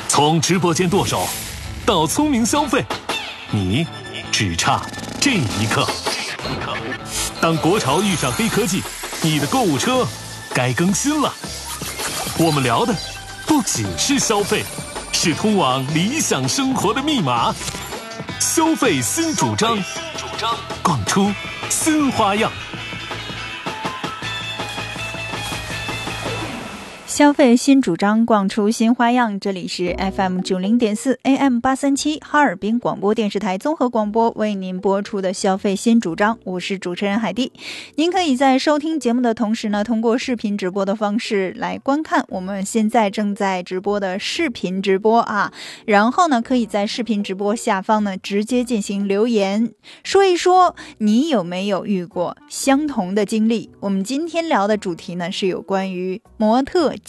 从直播间剁手到聪明消费，你只差这一刻。当国潮遇上黑科技，你的购物车该更新了。我们聊的不仅是消费，是通往理想生活的密码。消费新主张，逛出新花样。 消费新主张，逛出新花样。这里是 FM90.4 AM837 哈尔滨广播电视台综合广播为您播出的消费新主张，我是主持人海蒂。您可以在收听节目的同时呢，通过视频直播的方式来观看我们现在正在直播的视频直播啊。然后呢，可以在视频直播下方呢直接进行留言，说一说你有没有遇过相同的经历。我们今天聊的主题呢是有关于模特